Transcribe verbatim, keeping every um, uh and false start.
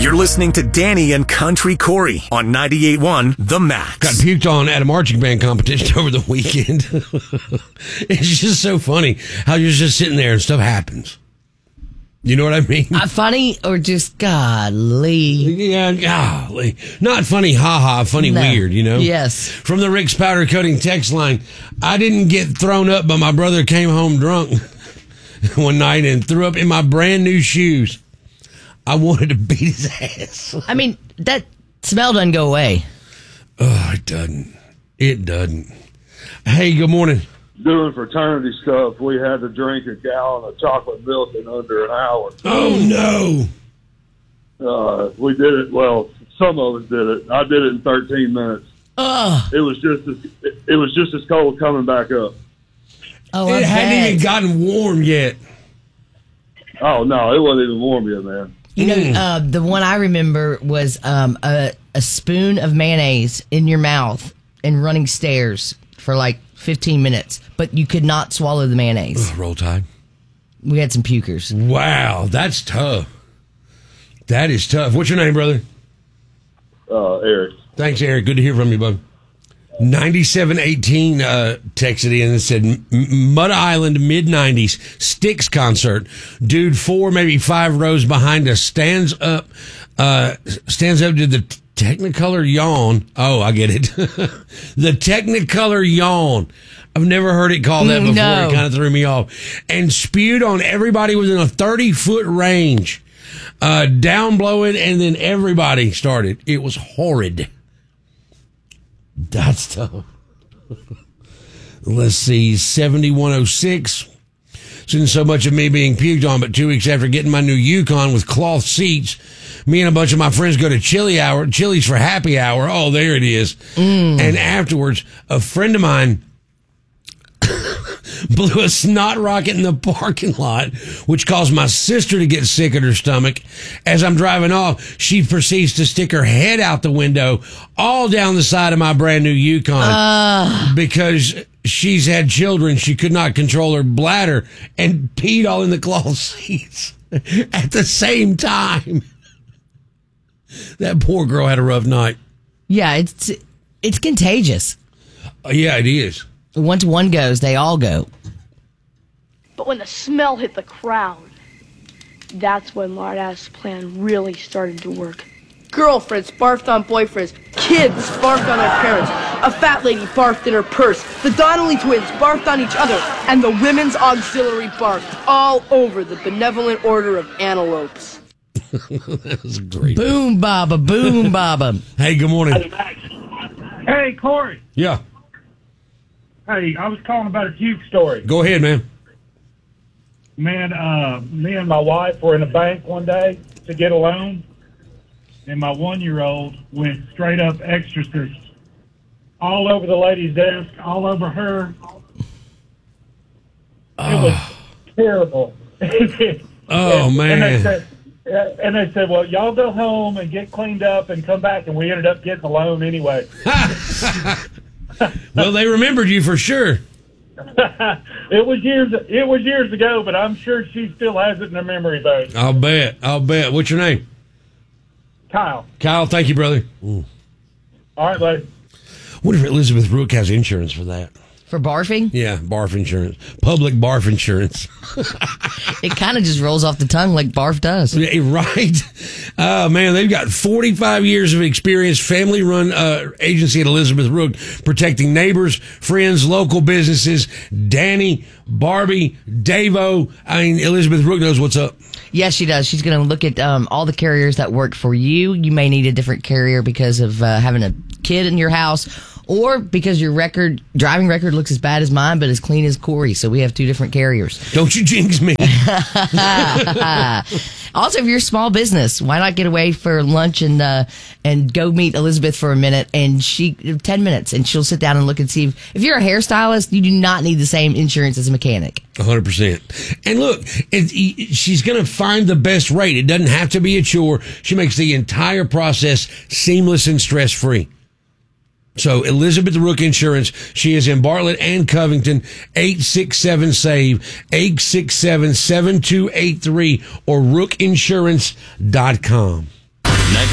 You're listening to Danny and Country Corey on ninety-eight point one The Max. Got puked on at a marching band competition over the weekend. It's just so funny how you're just sitting there and stuff happens. You know what I mean? Uh, funny or just golly? Yeah, golly. Not funny, haha, funny, No. weird, you know? Yes. From the Rick's Powder Coating text line, I didn't get thrown up, but my brother came home drunk one night and threw up in my brand new shoes. I wanted to beat his ass. I mean, that smell doesn't go away. Oh, it doesn't. It doesn't. Hey, good morning. Doing fraternity stuff, we had to drink a gallon of chocolate milk in under an hour. Oh, no. Uh, we did it, well, some of us did it. I did it in thirteen minutes. Ugh. It was just as, it, it was just as cold coming back up. Oh, It I hadn't bet. even gotten warm yet. Oh, no, it wasn't even warm yet, man. You know, Mm. uh, the one I remember was um, a, a spoon of mayonnaise in your mouth and running stairs for like fifteen minutes, but you could not swallow the mayonnaise. Ugh, roll Tide. We had some pukers. Wow, that's tough. That is tough. What's your name, brother? Uh, Eric. Thanks, Eric. Good to hear from you, bud. ninety-seven eighteen uh, texted in and said, "M- Mud Island, mid nineties, Styx concert. Dude, four, maybe five rows behind us, stands up, uh, stands up to the Technicolor yawn. Oh, I get it. The Technicolor yawn. I've never heard it called that before. No. It kind of threw me off. And spewed on everybody within a thirty-foot range. Uh, down blowing, and then everybody started. It was horrid. That's tough. Let's see, seventy-one oh six. Isn't so much of me being puked on, but two weeks after getting my new Yukon with cloth seats, me and a bunch of my friends go to Chili Hour, Chili's for happy hour. Oh, there it is. Mm. And afterwards, a friend of mine blew a snot rocket in the parking lot, which caused my sister to get sick at her stomach. As I'm driving off, she proceeds to stick her head out the window all down the side of my brand new Yukon Uh, because she's had children. She could not control her bladder and peed all in the cloth seats at the same time. That poor girl had a rough night. yeah, it's it's contagious. Uh, yeah, it is. Once one goes, they all go. But when the smell hit the crowd, that's when Lardass' plan really started to work. Girlfriends barfed on boyfriends. Kids barfed on their parents. A fat lady barfed in her purse. The Donnelly twins barfed on each other. And the women's auxiliary barfed all over the benevolent order of antelopes. That was great. Boom, baba, boom, baba. Hey, good morning. Hey, Corey. Yeah, Hey, I was calling about a puke story. go ahead, man. Man, uh, me and my wife were in a bank one day to get a loan, and my one-year-old went straight up exorcist all over the lady's desk, all over her. It was terrible. Oh, and, man. And they, said, uh, and they said, well, y'all go home and get cleaned up and come back, and we ended up getting the loan anyway. Well, they remembered you for sure. It was years. It was years ago, but I'm sure she still has it in her memory bank. I'll bet. I'll bet. What's your name? Kyle. Kyle, thank you, brother. All right, buddy. What if Elizabeth Rook has insurance for that? For barfing, Yeah, barf insurance. Public barf insurance. it kind of just rolls off the tongue like barf does. Yeah, right? Oh, man, they've got forty-five years of experience, family-run uh, agency at Elizabeth Rook, protecting neighbors, friends, local businesses. Danny, Barbie, Davo. I mean, Elizabeth Rook knows what's up. Yes, she does. She's going to look at um, all the carriers that work for you. You may need a different carrier because of uh, having a kid in your house, or because your record, driving record looks as bad as mine, but as clean as Corey. So we have two different carriers. Don't you jinx me. Also, if you're a small business, why not get away for lunch and uh, and go meet Elizabeth for a minute, and she ten minutes, and she'll sit down and look and see if, if you're a hairstylist, you do not need the same insurance as a mechanic. one hundred percent. And look, it, it, she's going to find the best rate. It doesn't have to be a chore. She makes the entire process seamless and stress-free. So Elizabeth Rook Insurance, she is in Bartlett and Covington, eight six seven, SAVE, eight six seven, seven two eight three, or rook insurance dot com.